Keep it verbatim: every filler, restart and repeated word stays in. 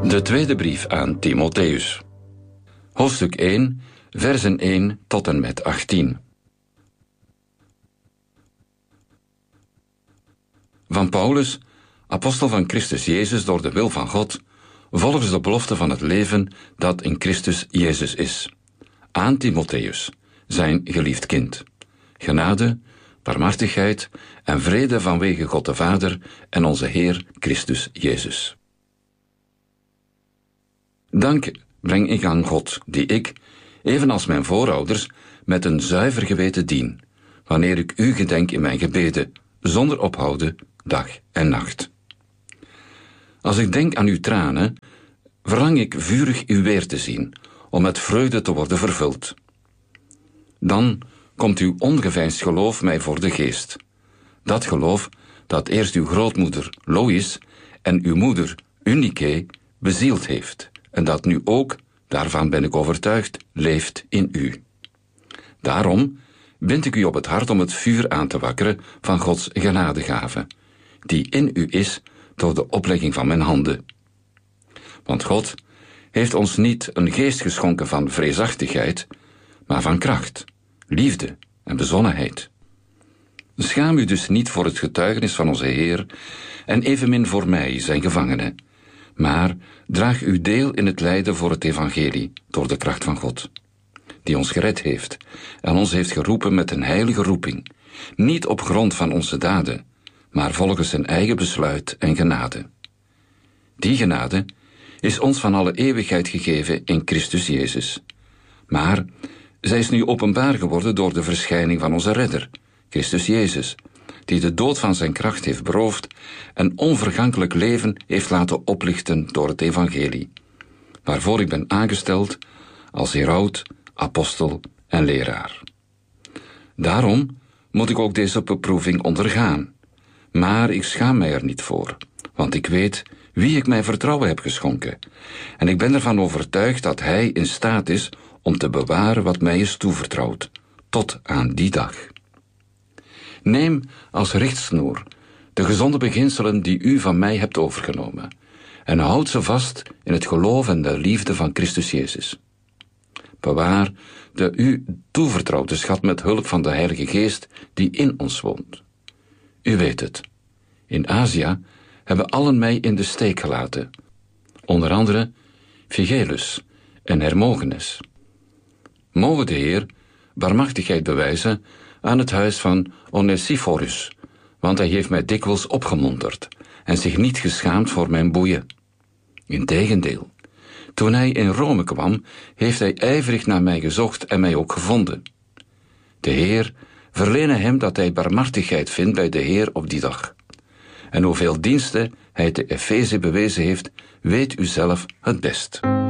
De tweede brief aan Timotheus. Hoofdstuk één, versen één tot en met achttien. Van Paulus, apostel van Christus Jezus door de wil van God, volgens de belofte van het leven dat in Christus Jezus is. Aan Timotheus, zijn geliefd kind. Genade, barmhartigheid en vrede vanwege God de Vader en onze Heer Christus Jezus. Dank breng ik aan God, die ik, evenals mijn voorouders, met een zuiver geweten dien, wanneer ik u gedenk in mijn gebeden, zonder ophouden, dag en nacht. Als ik denk aan uw tranen, verlang ik vurig u weer te zien, om met vreugde te worden vervuld. Dan komt uw ongeveinsd geloof mij voor de geest. Dat geloof dat eerst uw grootmoeder Lois en uw moeder Unique bezield heeft, en dat nu ook, daarvan ben ik overtuigd, leeft in u. Daarom bind ik u op het hart om het vuur aan te wakkeren van Gods genadegave, die in u is door de oplegging van mijn handen. Want God heeft ons niet een geest geschonken van vreesachtigheid, maar van kracht, liefde en bezonnenheid. Schaam u dus niet voor het getuigenis van onze Heer en evenmin voor mij, zijn gevangene, maar draag uw deel in het lijden voor het evangelie door de kracht van God, die ons gered heeft en ons heeft geroepen met een heilige roeping, niet op grond van onze daden, maar volgens zijn eigen besluit en genade. Die genade is ons van alle eeuwigheid gegeven in Christus Jezus. Maar zij is nu openbaar geworden door de verschijning van onze Redder, Christus Jezus, die de dood van zijn kracht heeft beroofd en onvergankelijk leven heeft laten oplichten door het evangelie, waarvoor ik ben aangesteld als heraut, apostel en leraar. Daarom moet ik ook deze beproeving ondergaan, maar ik schaam mij er niet voor, want ik weet wie ik mijn vertrouwen heb geschonken, en ik ben ervan overtuigd dat hij in staat is om te bewaren wat mij is toevertrouwd, tot aan die dag. Neem als richtsnoer de gezonde beginselen die u van mij hebt overgenomen, en houd ze vast in het geloof en de liefde van Christus Jezus. Bewaar de u toevertrouwde schat met hulp van de Heilige Geest die in ons woont. U weet het, in Azië hebben allen mij in de steek gelaten, onder andere Phygellus en Hermogenes. Mogen de Heer barmhartigheid bewijzen aan het huis van Onesiphorus, want hij heeft mij dikwijls opgemunterd en zich niet geschaamd voor mijn boeien. Integendeel, toen hij in Rome kwam, heeft hij ijverig naar mij gezocht en mij ook gevonden. De Heer verlene hem dat hij barmhartigheid vindt bij de Heer op die dag. En hoeveel diensten hij te Efeze bewezen heeft, weet u zelf het best.